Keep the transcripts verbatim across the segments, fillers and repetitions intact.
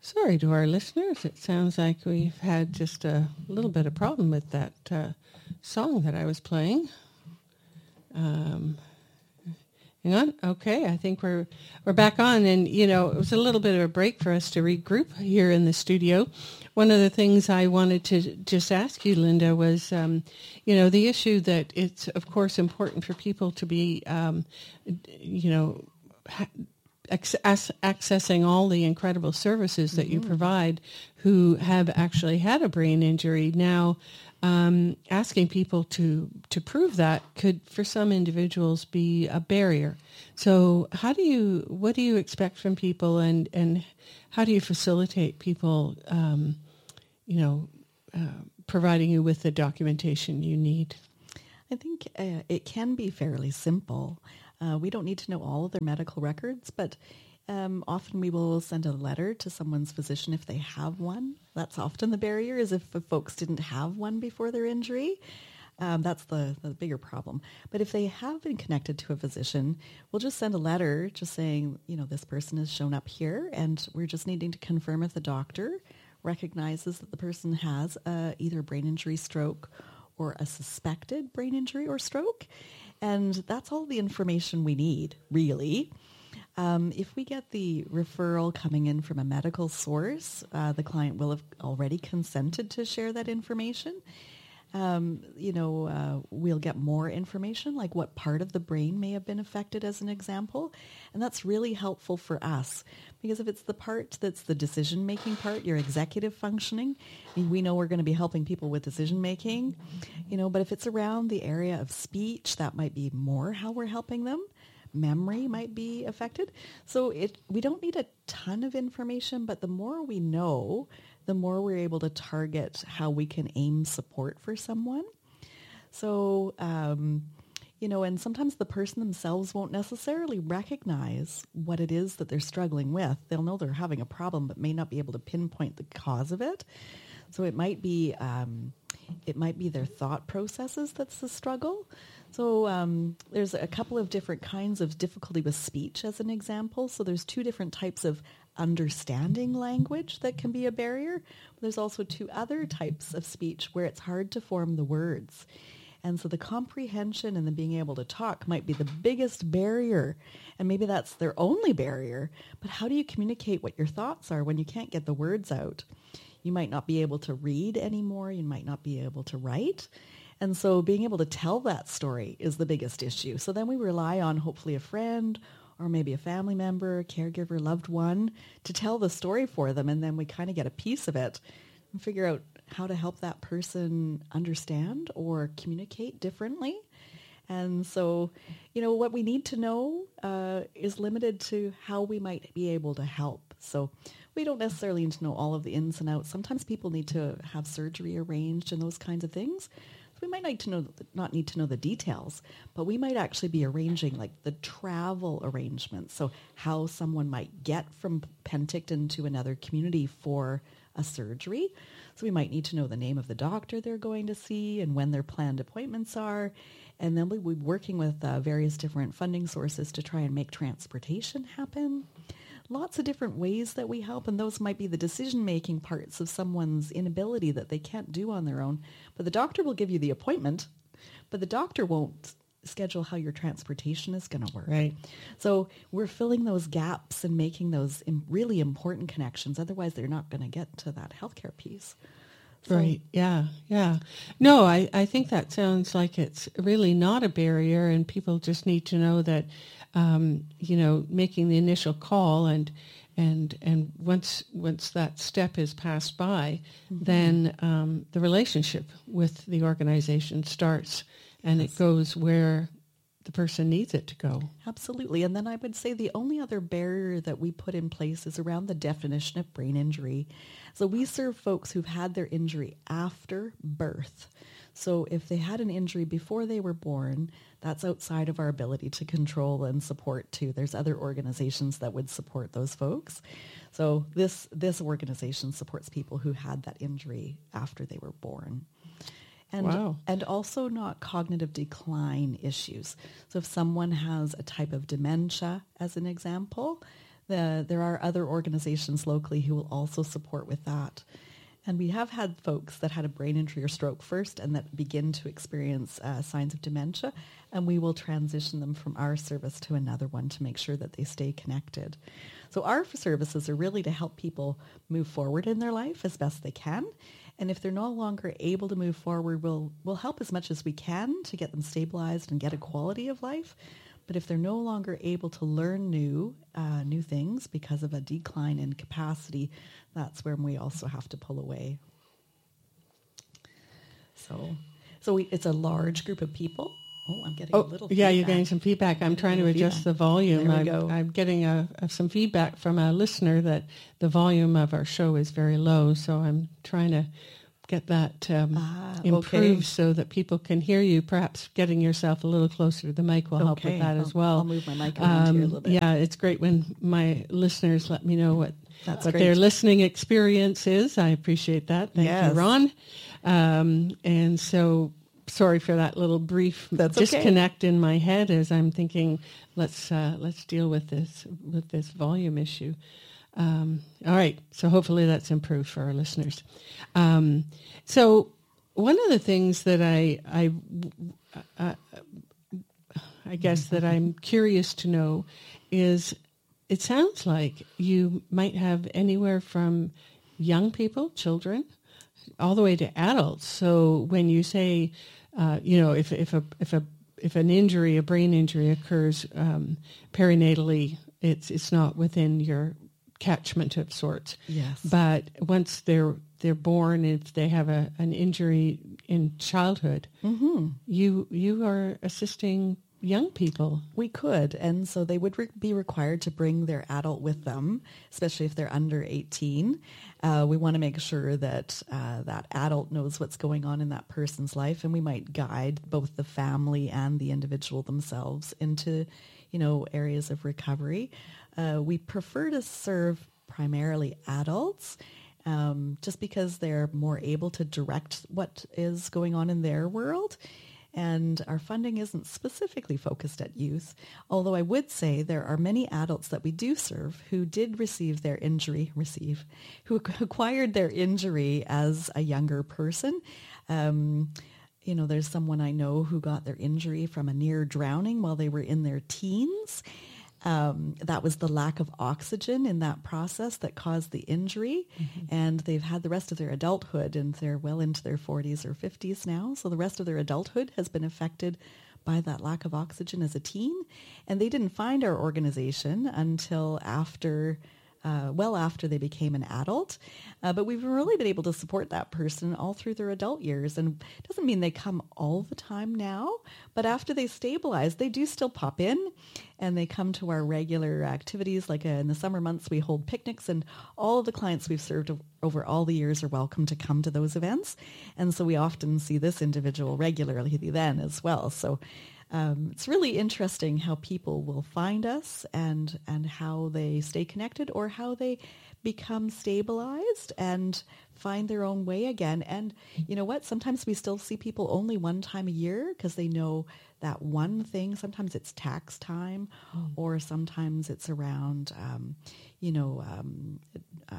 Sorry to our listeners. It sounds like we've had just a little bit of problem with that uh, song that I was playing. Um, hang on. Okay, I think we're we're back on, and you know it was a little bit of a break for us to regroup here in the studio. One of the things I wanted to just ask you, Linda, was um, you know the issue that it's of course important for people to be um, you know. Ha- accessing all the incredible services that mm-hmm. you provide who have actually had a brain injury. Now, um, asking people to, to prove that could, for some individuals, be a barrier. So how do you, what do you expect from people, and, and how do you facilitate people, um, you know, uh, providing you with the documentation you need? I think uh, it can be fairly simple. Uh, we don't need to know all of their medical records, but um, often we will send a letter to someone's physician if they have one. That's often the barrier, is if folks didn't have one before their injury. Um, that's the, the bigger problem. But if they have been connected to a physician, we'll just send a letter just saying, you know, this person has shown up here, and we're just needing to confirm if the doctor recognizes that the person has uh, either a brain injury, stroke, or a suspected brain injury or stroke. And that's all the information we need, really. Um, if we get the referral coming in from a medical source, uh, the client will have already consented to share that information. Um, you know, uh, we'll get more information, like what part of the brain may have been affected, as an example. And that's really helpful for us, because if it's the part that's the decision-making part, your executive functioning, I mean, we know we're going to be helping people with decision-making, you know, but if it's around the area of speech, that might be more how we're helping them. Memory might be affected. So it we don't need a ton of information, but the more we know, the more we're able to target how we can aim support for someone. So, um, you know, and sometimes the person themselves won't necessarily recognize what it is that they're struggling with. They'll know they're having a problem, but may not be able to pinpoint the cause of it. So it might be um, it might be their thought processes that's the struggle. So um, there's a couple of different kinds of difficulty with speech, as an example. So there's two different types of understanding language that can be a barrier. But there's also two other types of speech where it's hard to form the words. And so the comprehension and the being able to talk might be the biggest barrier. And maybe that's their only barrier. But how do you communicate what your thoughts are when you can't get the words out? You might not be able to read anymore. You might not be able to write. And so being able to tell that story is the biggest issue. So then we rely on hopefully a friend or maybe a family member, caregiver, loved one to tell the story for them. And then we kind of get a piece of it and figure out how to help that person understand or communicate differently. And so, you know, what we need to know uh, is limited to how we might be able to help. So we don't necessarily need to know all of the ins and outs. Sometimes people need to have surgery arranged and those kinds of things. So we might need to know, not need to know the details, but we might actually be arranging like the travel arrangements. So how someone might get from Penticton to another community for a surgery. So we might need to know the name of the doctor they're going to see and when their planned appointments are. And then we'll be working with uh, various different funding sources to try and make transportation happen. Lots of different ways that we help, and those might be the decision-making parts of someone's inability that they can't do on their own. But the doctor will give you the appointment, but the doctor won't schedule how your transportation is going to work. Right. So we're filling those gaps and making those really important connections. Otherwise, they're not going to get to that healthcare piece. So, right. Yeah. Yeah. No, I, I think that sounds like it's really not a barrier, and people just need to know that, um, you know, making the initial call and and and once once that step is passed by, mm-hmm. then um, the relationship with the organization starts, and yes. it goes where the person needs it to go. Absolutely. And then I would say the only other barrier that we put in place is around the definition of brain injury. So we serve folks who've had their injury after birth. So if they had an injury before they were born, that's outside of our ability to control and support too. There's other organizations that would support those folks. So this this organization supports people who had that injury after they were born. And, wow. and also not cognitive decline issues. So if someone has a type of dementia, as an example, The, there are other organizations locally who will also support with that. And we have had folks that had a brain injury or stroke first and that begin to experience uh, signs of dementia, and we will transition them from our service to another one to make sure that they stay connected. So our services are really to help people move forward in their life as best they can. And if they're no longer able to move forward, we'll, we'll help as much as we can to get them stabilized and get a quality of life. But if they're no longer able to learn new uh, new things because of a decline in capacity, that's where we also have to pull away. So, so we, it's a large group of people. Oh, I'm getting oh, a little yeah, feedback. You're getting some feedback. I'm trying to adjust feedback. the volume. There we I'm, go. I'm getting a, a, some feedback from a listener that the volume of our show is very low, so I'm trying to get that um, ah, improved okay. so that people can hear you. Perhaps getting yourself a little closer to the mic will help Okay. with that I'll, as well. I'll move my mic around um, here a little bit. Yeah, it's great when my listeners let me know what, That's what great. their listening experience is. I appreciate that. Thank Yes. you, Ron. Um, and so sorry for that little brief That's okay. disconnect in my head as I'm thinking, let's uh, let's deal with this with this volume issue. Um, all right, so hopefully that's improved for our listeners. Um, so one of the things that I I, uh, I guess that I'm curious to know is, it sounds like you might have anywhere from young people, children, all the way to adults. So when you say, uh, you know, if if a if a if an injury, a brain injury occurs um, perinatally, it's it's not within your catchment of sorts. Yes. But once they're they're born, if they have a an injury in childhood, Mm-hmm. you you are assisting young people. We could, and so they would re- be required to bring their adult with them, especially if they're under eighteen. Uh, we want to make sure that uh, that adult knows what's going on in that person's life, and we might guide both the family and the individual themselves into, you know, areas of recovery. Uh, we prefer to serve primarily adults, um, just because they're more able to direct what is going on in their world. And our funding isn't specifically focused at youth, although I would say there are many adults that we do serve who did receive their injury, receive, who acquired their injury as a younger person. Um, you know, there's someone I know who got their injury from a near drowning while they were in their teens. Um, that was the lack of oxygen in that process that caused the injury. Mm-hmm. And they've had the rest of their adulthood, and they're well into their forties or fifties now. So the rest of their adulthood has been affected by that lack of oxygen as a teen. And they didn't find our organization until after, uh, well after they became an adult. Uh, but we've really been able to support that person all through their adult years. And it doesn't mean they come all the time now, but after they stabilize, they do still pop in. And they come to our regular activities. Like uh, in the summer months, we hold picnics, and all of the clients we've served o- over all the years are welcome to come to those events. And so we often see this individual regularly then as well. So um, it's really interesting how people will find us and, and how they stay connected, or how they become stabilized and find their own way again. And you know what? Sometimes we still see people only one time a year because they know that one thing. Sometimes it's tax time, mm. or sometimes it's around, um, you know, um, uh,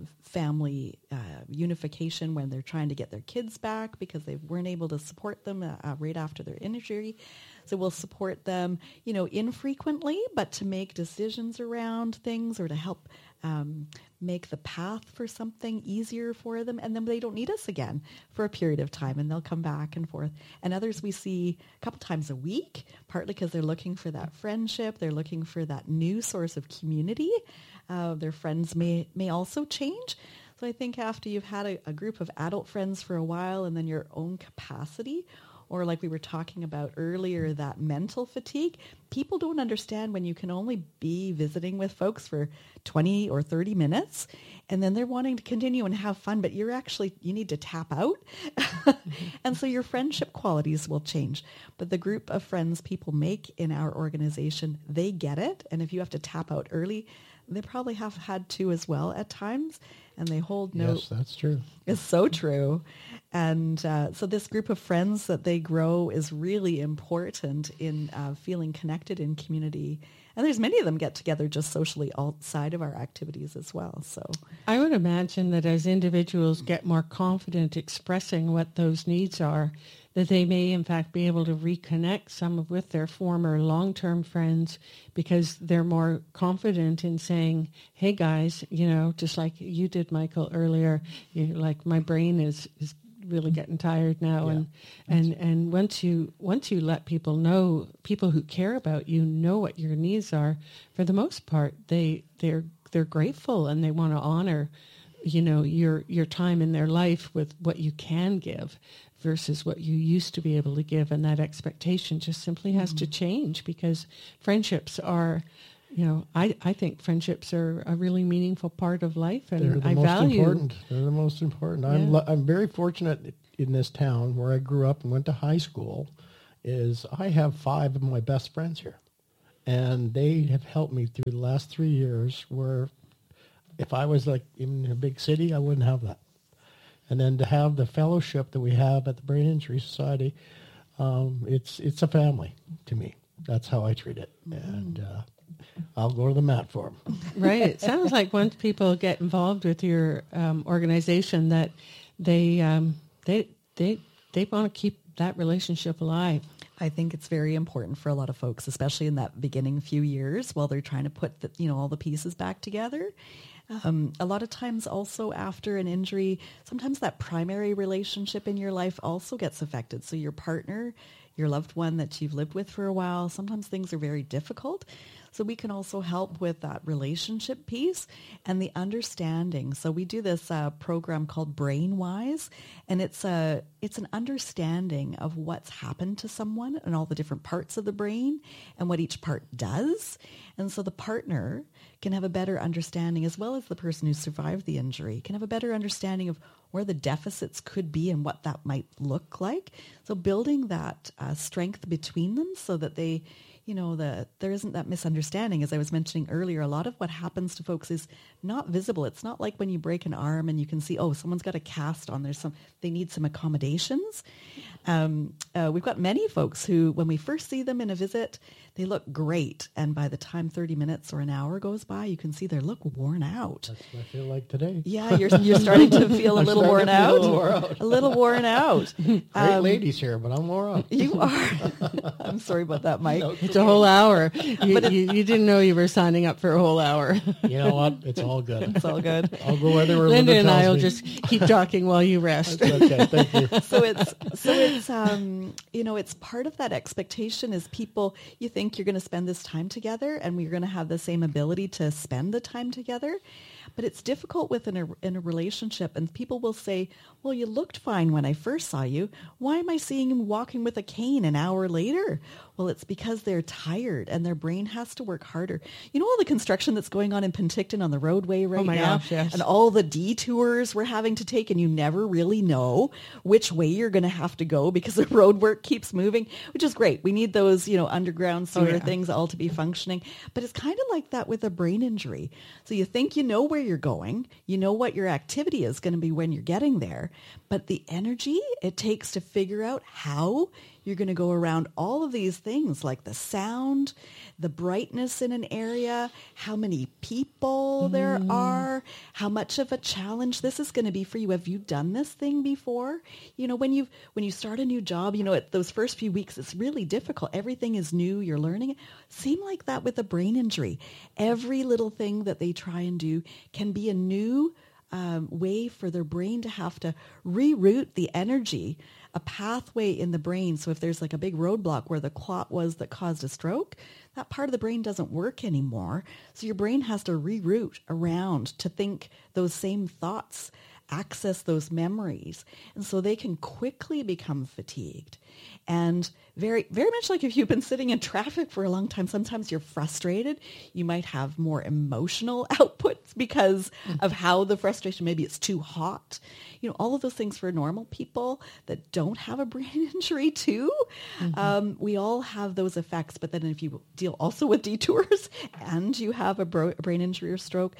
family uh, unification when they're trying to get their kids back because they weren't able to support them uh, right after their injury. So we'll support them, you know, infrequently, but to make decisions around things, or to help um, make the path for something easier for them. And then they don't need us again for a period of time, and they'll come back and forth. And others we see a couple times a week, partly because they're looking for that friendship. They're looking for that new source of community. Uh, their friends may, may also change. So I think after you've had a, a group of adult friends for a while, and then your own capacity, or like we were talking about earlier, that mental fatigue, people don't understand when you can only be visiting with folks for twenty or thirty minutes, and then they're wanting to continue and have fun, but you're actually, you need to tap out. Mm-hmm. And so your friendship qualities will change. But the group of friends people make in our organization, they get it. And if you have to tap out early, they probably have had to as well at times. And they hold no... Yes, that's true. It's so true. And uh, so this group of friends that they grow is really important in uh, feeling connected in community And there's many of them get together just socially outside of our activities as well. So I would imagine that as individuals get more confident expressing what those needs are, that they may in fact be able to reconnect some of with their former long-term friends because they're more confident in saying, hey guys, you know, just like you did, Michael, earlier, you're like, my brain is, is really getting tired now. Yeah. And, and, and once you, once you let people know, people who care about you know what your needs are, for the most part, they, they're, they're grateful and they want to honor, you know, your, your time in their life with what you can give versus what you used to be able to give. And that expectation just simply has mm-hmm. to change because friendships are, you know, I, I think friendships are a really meaningful part of life, and They're the I most value. important. They're the most important. I'm Yeah. lo- I'm very fortunate in this town where I grew up and went to high school. Is I have five of my best friends here, and they have helped me through the last three years. Where if I was like in a big city, I wouldn't have that. And then to have the fellowship that we have at the Brain Injury Society, um, it's it's a family to me. That's how I treat it, and uh, I'll go to the mat for them. Right. It sounds like once people get involved with your um, organization, that they um, they they they want to keep that relationship alive. I think it's very important for a lot of folks, especially in that beginning few years while they're trying to put the, you know, all the pieces back together. Um, a lot of times also after an injury, sometimes that primary relationship in your life also gets affected. So your partner, your loved one that you've lived with for a while, sometimes things are very difficult. So we can also help with that relationship piece and the understanding. So we do this uh, program called BrainWise, and it's a it's an understanding of what's happened to someone and all the different parts of the brain and what each part does. And so the partner can have a better understanding, as well as the person who survived the injury can have a better understanding of where the deficits could be and what that might look like. So building that uh, strength between them so that they, you know, the, there isn't that misunderstanding. As I was mentioning earlier, a lot of what happens to folks is not visible. It's not like when you break an arm and you can see, oh, someone's got a cast on. There's some, they need some accommodations. Um, uh, we've got many folks who, when we first see them in a visit, they look great. And by the time thirty minutes or an hour goes by, you can see they look worn out. That's what I feel like today. Yeah, you're you're starting to feel a I'm little worn starting to out. feel a little wore out. A little worn out. Great Um, ladies here, but I'm wore out. You are. I'm sorry about that, Mike. No, It's a whole hour. You, you, you didn't know you were signing up for a whole hour. You know what? It's all good. It's all good. I'll go wherever Linda Linda and I tells will me. just keep talking while you rest. That's okay. Thank you. So it's so it's um you know, it's part of that expectation is people, you think you're going to spend this time together and we're going to have the same ability to spend the time together. But it's difficult within a, in a relationship, and people will say, well, you looked fine when I first saw you. Why am I seeing you walking with a cane an hour later? Well, it's because they're tired and their brain has to work harder. You know all the construction that's going on in Penticton on the roadway right Oh my now? gosh, yes. And all the detours we're having to take, and you never really know which way you're going to have to go because the road work keeps moving, which is great. We need those, you know, underground sewer Oh, yeah. things all to be functioning. But it's kind of like that with a brain injury. So you think you know where you're going, you know what your activity is going to be when you're getting there, but the energy it takes to figure out how you're going to go around all of these things like the sound, the brightness in an area, how many people there Mm. are, how much of a challenge this is going to be for you. Have you done this thing before? You know, when you when you start a new job, you know, at those first few weeks, it's really difficult. Everything is new. You're learning it. Same like that with a brain injury. Every little thing that they try and do can be a new um, way for their brain to have to reroute the energy, a pathway in the brain. So if there's like a big roadblock where the clot was that caused a stroke, that part of the brain doesn't work anymore. So your brain has to reroute around to think those same thoughts, access those memories. And so they can quickly become fatigued. And very, very much like if you've been sitting in traffic for a long time, sometimes you're frustrated. You might have more emotional outputs because of how the frustration, maybe it's too hot. You know, all of those things for normal people that don't have a brain injury too. Mm-hmm. Um, we all have those effects. But then if you deal also with detours and you have a, bro- a brain injury or stroke,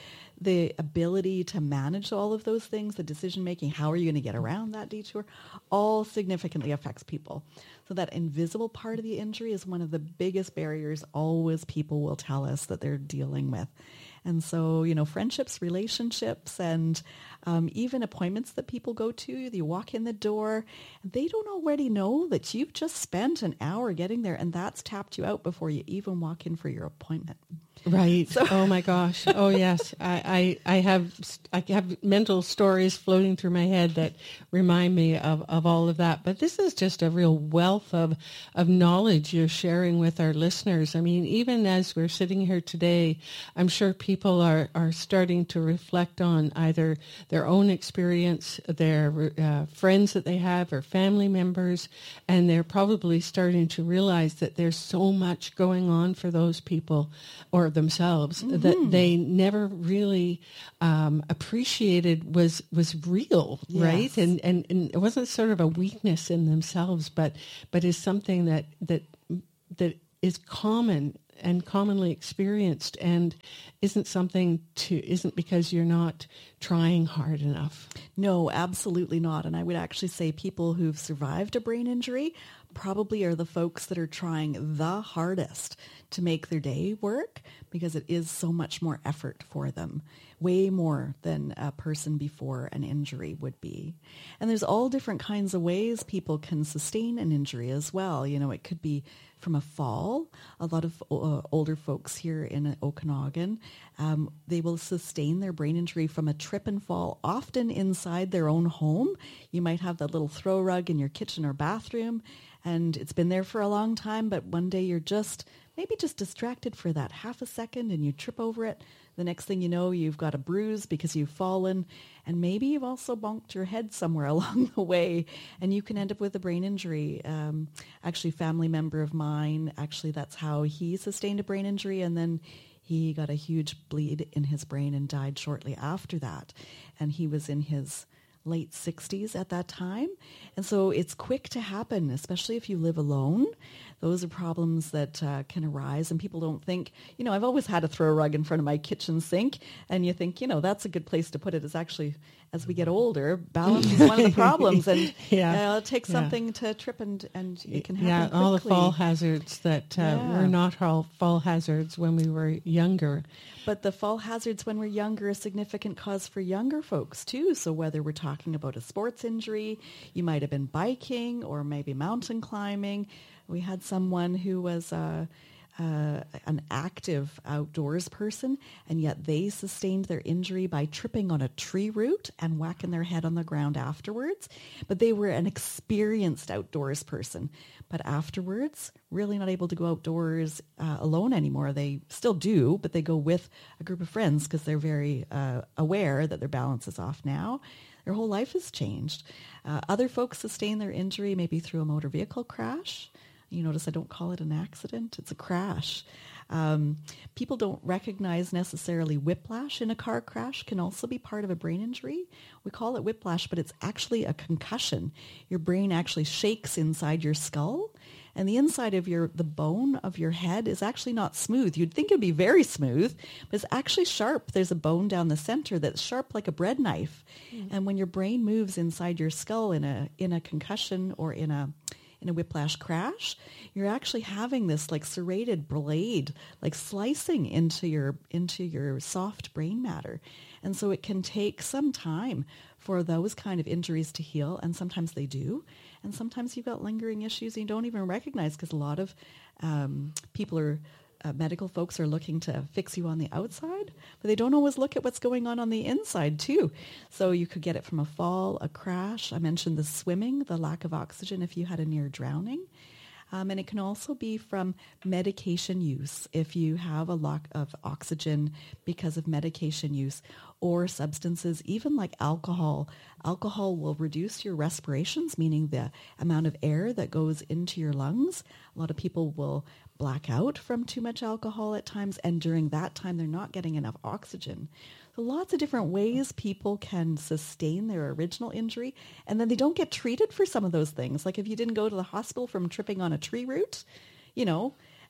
the ability to manage all of those things, the decision making, how are you going to get around that detour, all significantly affects people. So that invisible part of the injury is one of the biggest barriers always people will tell us that they're dealing with. And so, you know, friendships, relationships, and um, even appointments that people go to, you walk in the door, and they don't already know that you've just spent an hour getting there, and that's tapped you out before you even walk in for your appointment. Right. So, oh my gosh. Oh yes. I, I, I have I have mental stories floating through my head that remind me of, of all of that. But this is just a real wealth of of knowledge you're sharing with our listeners. I mean, even as we're sitting here today, I'm sure people are, are starting to reflect on either their own experience, their uh, friends that they have, or family members, and they're probably starting to realize that there's so much going on for those people or themselves mm-hmm. that they never really um, appreciated was was real, yes. right? And, and and it wasn't sort of a weakness in themselves, but but is something that that that is common and commonly experienced, and isn't something to isn't because you're not trying hard enough. No, absolutely not. And I would actually say people who've survived a brain injury probably are the folks that are trying the hardest to make their day work, because it is so much more effort for them, way more than a person before an injury would be. And there's all different kinds of ways people can sustain an injury as well. You know, it could be from a fall. A lot of uh, older folks here in Okanagan, um, they will sustain their brain injury from a trip and fall, often inside their own home. You might have that little throw rug in your kitchen or bathroom, and it's been there for a long time, but one day you're just maybe just distracted for that half a second and you trip over it. The next thing you know, you've got a bruise because you've fallen, and maybe you've also bonked your head somewhere along the way, and you can end up with a brain injury. Um, actually, a family member of mine, actually that's how he sustained a brain injury, and then he got a huge bleed in his brain and died shortly after that. And he was in his late sixties at that time. And so it's quick to happen, especially if you live alone. Those are problems that uh, can arise, and people don't think, you know, I've always had a throw rug in front of my kitchen sink, and you think, you know, that's a good place to put it. It's actually, as we get older, balance is one of the problems, and yeah. uh, it takes something yeah. to trip, and, and it can happen Yeah, quickly. all the fall hazards that uh, yeah. were not all fall hazards when we were younger. But the fall hazards when we're younger are a significant cause for younger folks too. So whether we're talking about a sports injury, you might have been biking or maybe mountain climbing. We had someone who was uh, uh, an active outdoors person, and yet they sustained their injury by tripping on a tree root and whacking their head on the ground afterwards. But they were an experienced outdoors person. But afterwards, really not able to go outdoors uh, alone anymore. They still do, but they go with a group of friends because they're very uh, aware that their balance is off now. Their whole life has changed. Uh, other folks sustain their injury maybe through a motor vehicle crash. You notice I don't call it an accident. It's a crash. Um, people don't recognize necessarily whiplash in a car crash can also be part of a brain injury. We call it whiplash, but it's actually a concussion. Your brain actually shakes inside your skull, and the inside of your the bone of your head is actually not smooth. You'd think it'd be very smooth, but it's actually sharp. There's a bone down the center that's sharp like a bread knife. Mm. And when your brain moves inside your skull in a in a concussion or in a in a whiplash crash, you're actually having this like serrated blade, like slicing into your into your soft brain matter. And so it can take some time for those kind of injuries to heal, and sometimes they do. And sometimes you've got lingering issues you don't even recognize, because a lot of um, people are Uh, medical folks are looking to fix you on the outside, but they don't always look at what's going on on the inside too. So you could get it from a fall, a crash. I mentioned the swimming, the lack of oxygen if you had a near drowning. Um, and it can also be from medication use if you have a lack of oxygen because of medication use, or substances, even like alcohol. Alcohol will reduce your respirations, meaning the amount of air that goes into your lungs. A lot of people will black out from too much alcohol at times, and during that time they're not getting enough oxygen. So lots of different ways people can sustain their original injury, and then they don't get treated for some of those things. Like if you didn't go to the hospital from tripping on a tree root, you know,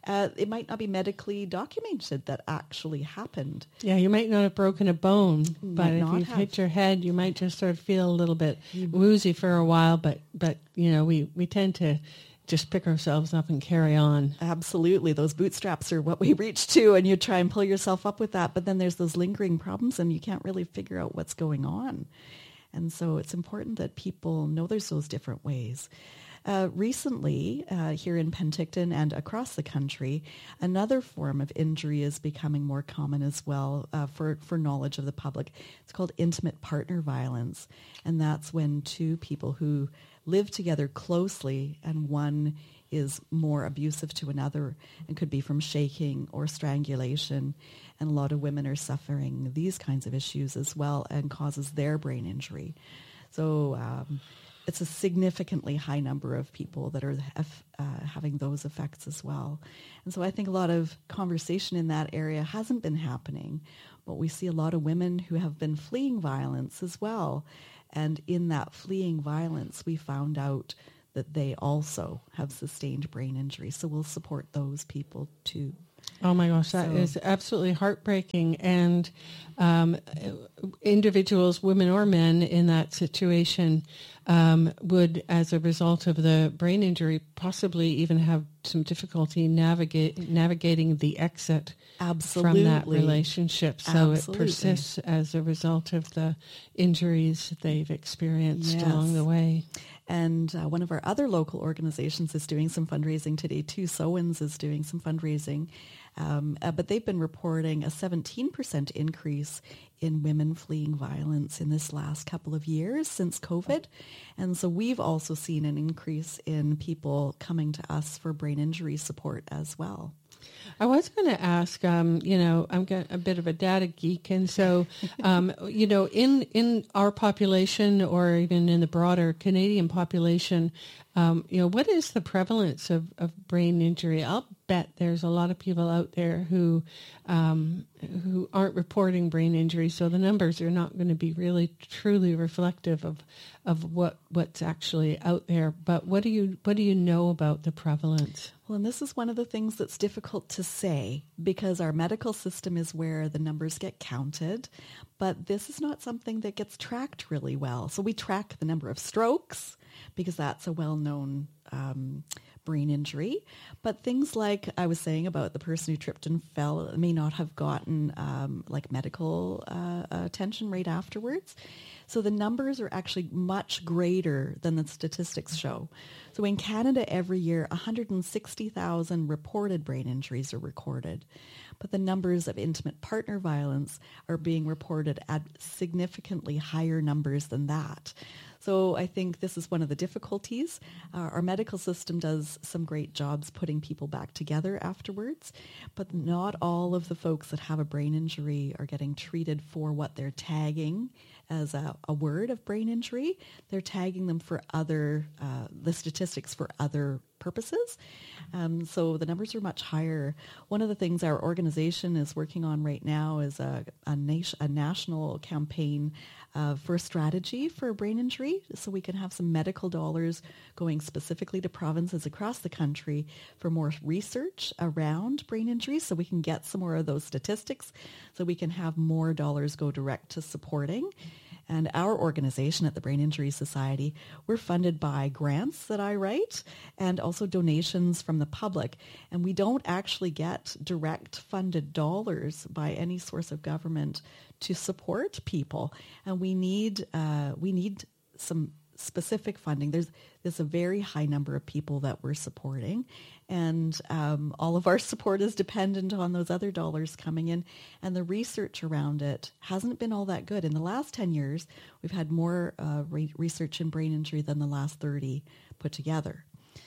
uh, it might not be medically documented that actually happened. Yeah, you might not have broken a bone, but Might if not you've have. hit your head, you might just sort of feel a little bit woozy for a while. But, but you know, we, we tend to just pick ourselves up and carry on. Absolutely. Those bootstraps are what we reach to, and you try and pull yourself up with that. But then there's those lingering problems and you can't really figure out what's going on. And so it's important that people know there's those different ways. Uh, recently, uh, here in Penticton and across the country, another form of injury is becoming more common as well uh, for, for knowledge of the public. It's called intimate partner violence. And that's when two people who live together closely and one is more abusive to another and could be from shaking or strangulation. And a lot of women are suffering these kinds of issues as well and causes their brain injury. So um, it's a significantly high number of people that are uh, having those effects as well. And so I think a lot of conversation in that area hasn't been happening, but we see a lot of women who have been fleeing violence as well. And in that fleeing violence, we found out that they also have sustained brain injury. So we'll support those people too. Oh my gosh, that So- is absolutely heartbreaking. And um, individuals, women or men in that situation um, would, as a result of the brain injury, possibly even have some difficulty navigate, navigating the exit Absolutely. from that relationship. So Absolutely. it persists as a result of the injuries they've experienced Yes. along the way. And uh, one of our other local organizations is doing some fundraising today too. Sowens is doing some fundraising. Um, uh, but they've been reporting a seventeen percent increase in women fleeing violence in this last couple of years since COVID. And so we've also seen an increase in people coming to us for brain injury support as well. I was going to ask, um, you know, I'm get- a bit of a data geek, and so, um, you know, in, in our population or even in the broader Canadian population, um, you know, what is the prevalence of, of brain injury? I'll bet there's a lot of people out there who um, who aren't reporting brain injury, so the numbers are not going to be really truly reflective of of what what's actually out there. But what do you what do you know about the prevalence? Well, and this is one of the things that's difficult to say because our medical system is where the numbers get counted, but this is not something that gets tracked really well. So we track the number of strokes because that's a well-known um, brain injury. But things like I was saying about the person who tripped and fell may not have gotten um, like medical uh, attention right afterwards. So the numbers are actually much greater than the statistics show. So in Canada every year, one hundred sixty thousand reported brain injuries are recorded. But the numbers of intimate partner violence are being reported at significantly higher numbers than that. So I think this is one of the difficulties. Uh, our medical system does some great jobs putting people back together afterwards, but not all of the folks that have a brain injury are getting treated for what they're tagging as a, a word of brain injury. They're tagging them for other, uh, the statistics for other purposes. Um, so the numbers are much higher. One of the things our organization is working on right now is a, a, nation, a national campaign uh, for a strategy for brain injury, so we can have some medical dollars going specifically to provinces across the country for more research around brain injury, so we can get some more of those statistics, so we can have more dollars go direct to supporting. And our organization at the Brain Injury Society, we're funded by grants that I write and also donations from the public. And we don't actually get direct funded dollars by any source of government to support people. And we need uh, we need some specific funding. There's there's a very high number of people that we're supporting, and um, all of our support is dependent on those other dollars coming in, and the research around it hasn't been all that good. In the last ten years, we've had more uh, re- research in brain injury than the last thirty put together.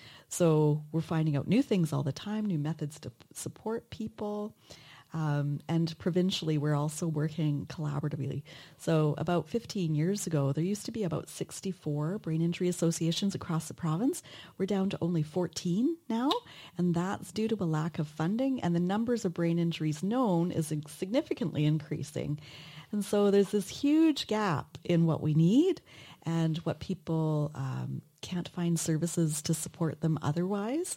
So we're finding out new things all the time, new methods to support people. Um, and provincially, we're also working collaboratively. So about fifteen years ago, there used to be about sixty-four brain injury associations across the province. We're down to only fourteen now, and that's due to a lack of funding, and the numbers of brain injuries known is significantly increasing. And so there's this huge gap in what we need and what people um, can't find services to support them otherwise.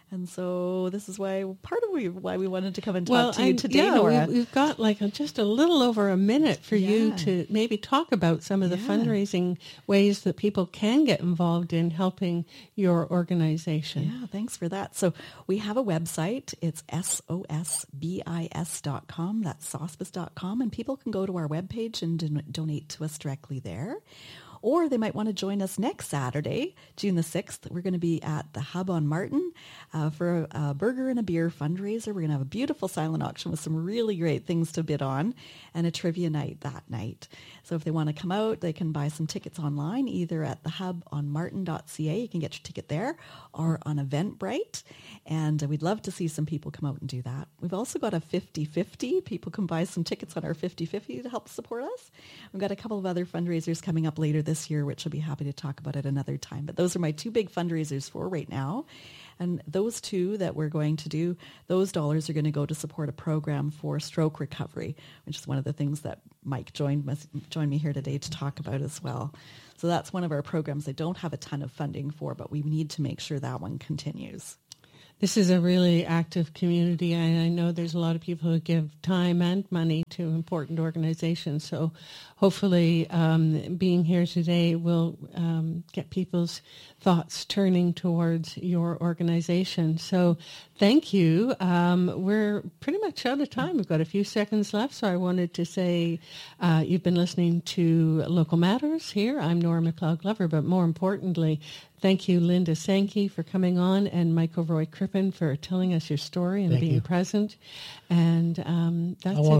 And so this is why part of we, why we wanted to come and talk well, to you I, today, yeah, Nora. We've, we've got like a, just a little over a minute for Yeah. you to maybe talk about some of the Yeah. fundraising ways that people can get involved in helping your organization. Yeah, thanks for that. So we have a website. It's S O S B I S dot com. That's sospis dot com. And people can go to our webpage and don- donate to us directly there. Or they might want to join us next Saturday, June the sixth. We're going to be at the Hub on Martin uh, for a, a burger and a beer fundraiser. We're going to have a beautiful silent auction with some really great things to bid on and a trivia night that night. So if they want to come out, they can buy some tickets online, either at the hub on martin dot c a. You can get your ticket there, or on Eventbrite. And we'd love to see some people come out and do that. We've also got a fifty-fifty. People can buy some tickets on our fifty-fifty to help support us. We've got a couple of other fundraisers coming up later this year, which I'll be happy to talk about at another time. But those are my two big fundraisers for right now. And those two that we're going to do, those dollars are going to go to support a program for stroke recovery, which is one of the things that Mike joined, joined me here today to talk about as well. So that's one of our programs I don't have a ton of funding for, but we need to make sure that one continues. This is a really active community, and I know there's a lot of people who give time and money to important organizations. So hopefully um, being here today will um, get people's thoughts turning towards your organization. So thank you. Um, we're pretty much out of time. We've got a few seconds left, so I wanted to say uh, you've been listening to Local Matters here. I'm Nora MacLeod-Glover, but more importantly, thank you, Linda Sankey, for coming on, and Michael Roy Crippen for telling us your story and Thank being you. present. And um, that's I want- it.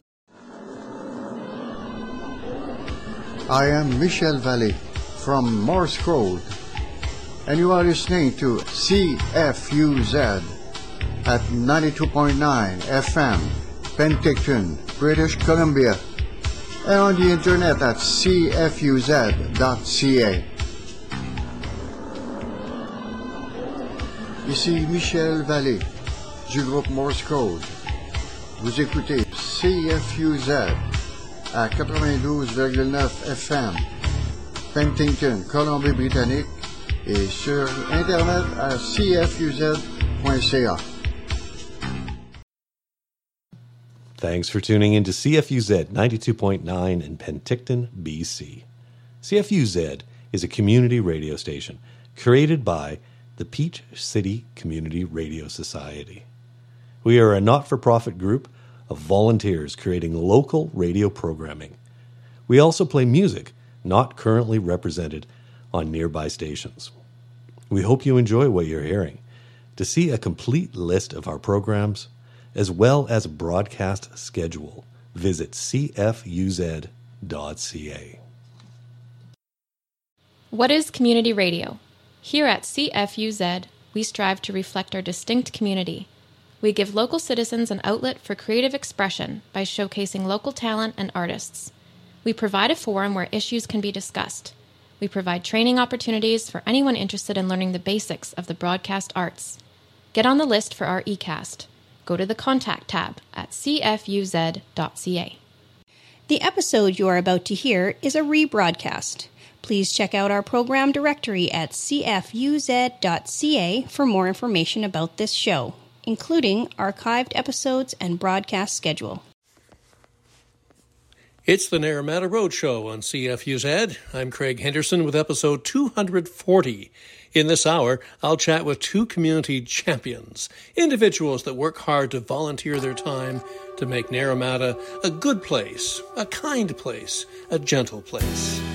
I am Michel Vallée from Morse Code, and you are listening to C F U Z at ninety-two point nine F M, Penticton, British Columbia, and on the internet at c f u z dot c a. Ici Michel Vallée du groupe Morse Code. Vous écoutez C F U Z à quatre-vingt-douze virgule neuf F M, Penticton, Colombie-Britannique, et sur Internet à c f u z point c a. Thanks for tuning in to C F U Z ninety-two point nine in Penticton, B C. C F U Z is a community radio station created by the Peach City Community Radio Society. We are a not-for-profit group of volunteers creating local radio programming. We also play music not currently represented on nearby stations. We hope you enjoy what you're hearing. To see a complete list of our programs, as well as a broadcast schedule, visit c f u z dot c a. What is community radio? Here at C F U Z, we strive to reflect our distinct community. We give local citizens an outlet for creative expression by showcasing local talent and artists. We provide a forum where issues can be discussed. We provide training opportunities for anyone interested in learning the basics of the broadcast arts. Get on the list for our eCast. Go to the Contact tab at c f u z dot c a. The episode you are about to hear is a rebroadcast. Please check out our program directory at c f u z dot c a for more information about this show, including archived episodes and broadcast schedule. It's the Naramata Roadshow on C F U Z. I'm Craig Henderson with episode two hundred forty. In this hour, I'll chat with two community champions, individuals that work hard to volunteer their time to make Naramata a good place, a kind place, a gentle place.